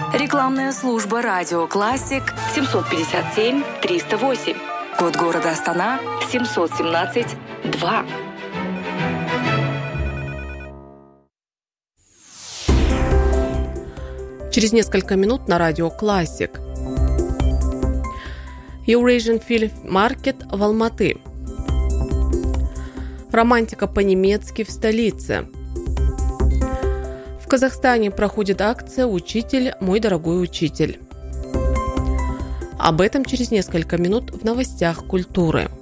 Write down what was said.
Рекламная служба «Радио Классик» 757-308. Код города Астана 717-2. Через несколько минут на Радио Классик. Eurasian Film Market в Алматы. Романтика по-немецки в столице. В Казахстане проходит акция «Учитель, мой дорогой учитель». Об этом через несколько минут в новостях культуры.